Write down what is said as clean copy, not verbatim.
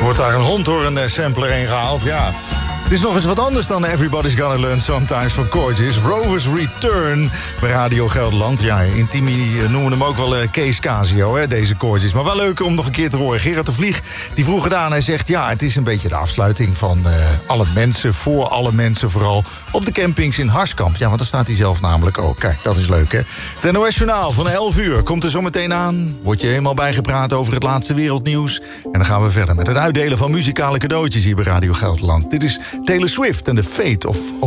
Wordt daar een hond door een sampler heen gehaald? Ja. Het is nog eens wat anders dan Everybody's Gonna Learn Sometimes van Gorgeous. Rover's Return bij Radio Gelderland. Ja, in Timmy noemen we hem ook wel Kees Casio, hè, deze Gorgeous. Maar wel leuk om nog een keer te horen. Gerard de Vlieg, die vroeg het aan. Hij zegt, ja, het is een beetje de afsluiting van alle mensen, voor alle mensen vooral, op de campings in Harskamp. Ja, want daar staat hij zelf namelijk ook. Kijk, dat is leuk, hè. Het NOS Journaal van 11 uur komt er zo meteen aan. Word je helemaal bijgepraat over het laatste wereldnieuws. En dan gaan we verder met het uitdelen van muzikale cadeautjes hier bij Radio Gelderland. Dit is Taylor Swift en The Fate of